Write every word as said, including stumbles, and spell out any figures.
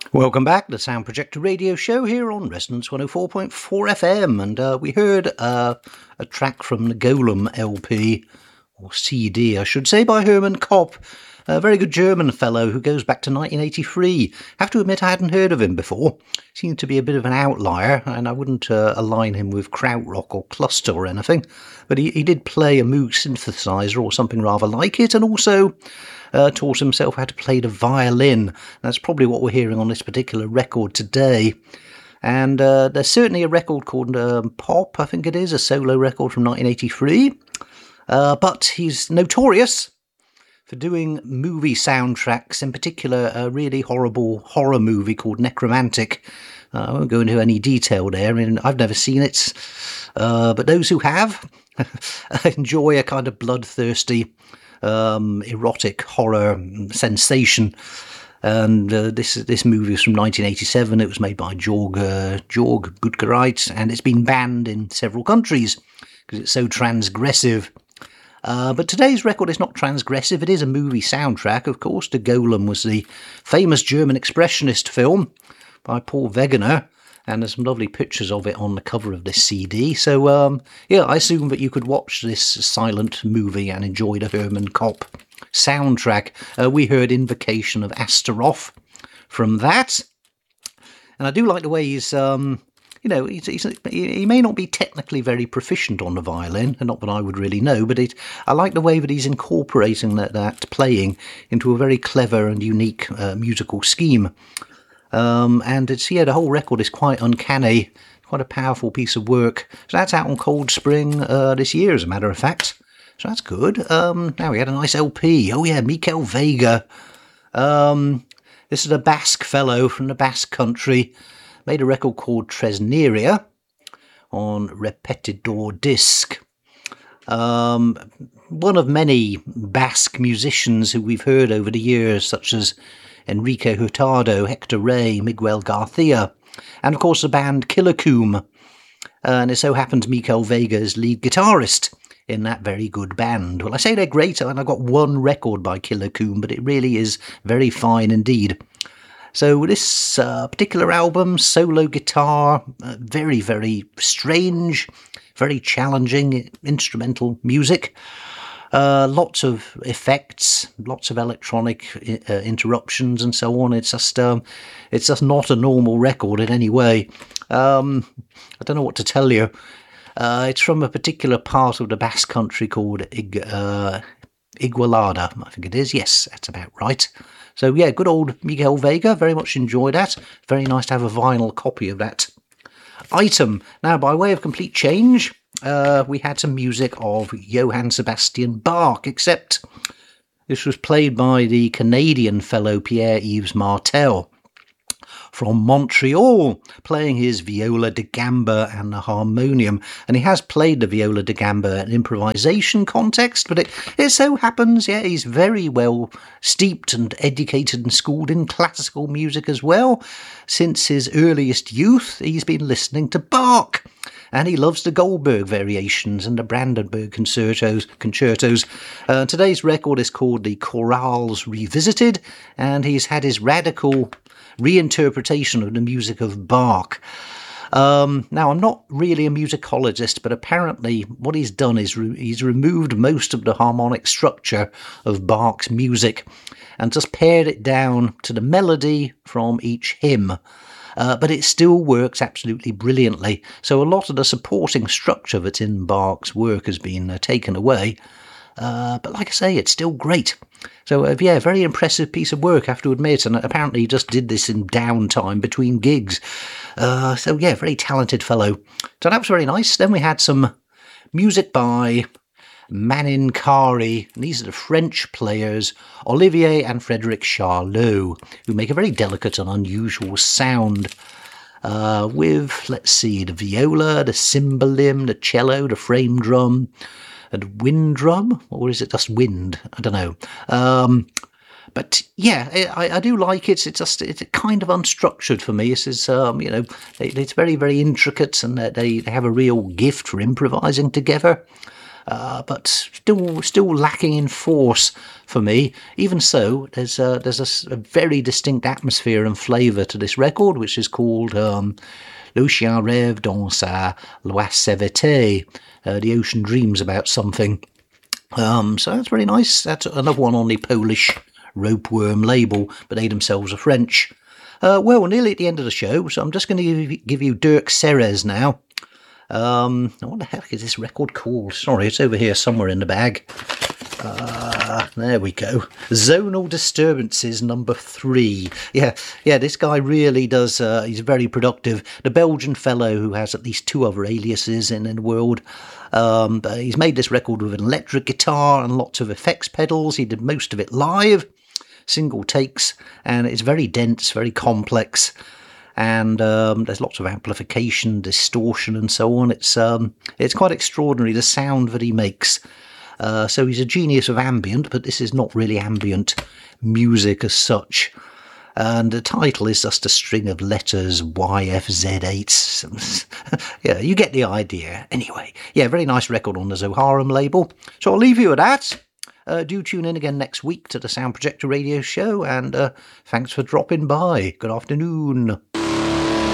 Welcome back to the Sound Projector Radio Show here on Resonance one oh four point four F M, and uh, we heard uh, a track from the Golem L P, or C D I should say, by Hermann Kopp, a very good German fellow who goes back to nineteen eighty-three. Have to admit I hadn't heard of him before. Seemed to be a bit of an outlier, and I wouldn't uh, align him with Krautrock or Cluster or anything, but he, he did play a Moog synthesizer or something rather like it, and also Uh, taught himself how to play the violin. That's probably what we're hearing on this particular record today. And uh, there's certainly a record called um, Pop, I think it is, a solo record from nineteen eighty-three. Uh, but he's notorious for doing movie soundtracks, in particular a really horrible horror movie called Necromantic. Uh, I won't go into any detail there. I mean, I've never seen it, uh, but those who have enjoy a kind of bloodthirsty Um, erotic horror sensation, and uh, this this movie is from nineteen eighty-seven. It was made by Jorg uh, Jorg Buttgereit, and it's been banned in several countries because it's so transgressive. Uh, but today's record is not transgressive. It is a movie soundtrack, of course. The Golem was the famous German expressionist film by Paul Wegener, and there's some lovely pictures of it on the cover of this C D. So, um, yeah, I assume that you could watch this silent movie and enjoy the Hermann Kopp soundtrack. Uh, we heard Invocation of Astaroth from that. And I do like the way he's, um, you know, he's, he's, he may not be technically very proficient on the violin, and not that I would really know, but it, I like the way that he's incorporating that, that playing into a very clever and unique uh, musical scheme. Um, and it's, yeah, the whole record is quite uncanny, quite a powerful piece of work. So that's out on Cold Spring uh, this year, as a matter of fact. So that's good. Um, now we had a nice L P. Oh yeah, Mikel Vega. Um, this is a Basque fellow from the Basque country. Made a record called Tresneria on Repetidor disc. Um, one of many Basque musicians who we've heard over the years, such as Enrique Hurtado, Hector Ray, Miguel Garcia, and of course the band Killer Coom. Uh, and it so happens Mikel Vega is lead guitarist in that very good band. Well, I say they're great, and I've got one record by Killer Coom, but it really is very fine indeed. So this uh, particular album, solo guitar, uh, very, very strange, very challenging instrumental music. Uh, lots of effects, lots of electronic uh, interruptions and so on. It's just, um, it's just not a normal record in any way. Um, I don't know what to tell you. Uh, it's from a particular part of the Basque country called Ig- uh, Igualada, I think it is. Yes, that's about right. So yeah, good old Miguel Vega. Very much enjoyed that. Very nice to have a vinyl copy of that item. Now, by way of complete change, Uh, we had some music of Johann Sebastian Bach, except this was played by the Canadian fellow Pierre-Yves Martel from Montreal, playing his viola da gamba and the harmonium. And he has played the viola da gamba in an improvisation context, but it, it so happens, yeah, he's very well steeped and educated and schooled in classical music as well. Since his earliest youth, he's been listening to Bach. And he loves the Goldberg variations and the Brandenburg concertos. concertos. Uh, today's record is called The Chorales Revisited, and he's had his radical reinterpretation of the music of Bach. Um, now, I'm not really a musicologist, but apparently what he's done is re- he's removed most of the harmonic structure of Bach's music and just pared it down to the melody from each hymn. Uh, but it still works absolutely brilliantly. So a lot of the supporting structure that's in Bach's work has been uh, taken away. Uh, but like I say, it's still great. So uh, yeah, very impressive piece of work, I have to admit. And apparently he just did this in downtime between gigs. Uh, so yeah, very talented fellow. So that was very nice. Then we had some music by Manin Kari, and these are the French players, Olivier and Frédéric Charlot, who make a very delicate and unusual sound uh, with, let's see, the viola, the cymbalim, the cello, the frame drum, and wind drum, or is it just wind? I don't know. Um, but yeah, I, I do like it. It's just it's kind of unstructured for me. This is, um, you know, it, it's very, very intricate, and they, they have a real gift for improvising together. uh, but still still lacking in force for me. Even so, there's a, there's a, a very distinct atmosphere and flavour to this record, which is called um, L'Océan rêve dans sa loisivete, uh, the ocean dreams about something. Um, so that's very nice. That's another one on the Polish Ropeworm label, but they themselves are French. Uh, well, we're nearly at the end of the show, so I'm just going to give you Dirk Serres now. Um, what the heck is this record called? Sorry, it's over here somewhere in the bag. Uh, there we go. Zonal Disturbances number three. Yeah, yeah, this guy really does, uh, he's very productive. The Belgian fellow who has at least two other aliases in, in the world. Um, but he's made this record with an electric guitar and lots of effects pedals. He did most of it live, single takes, and it's very dense, very complex. And um, there's lots of amplification, distortion, and so on. It's um, it's quite extraordinary, the sound that he makes. Uh, so he's a genius of ambient, but this is not really ambient music as such. And the title is just a string of letters, Y F Z eight. Yeah, you get the idea. Anyway, yeah, very nice record on the Zoharum label. So I'll leave you at that. Uh, do tune in again next week to the Sound Projector Radio Show, and uh, thanks for dropping by. Good afternoon.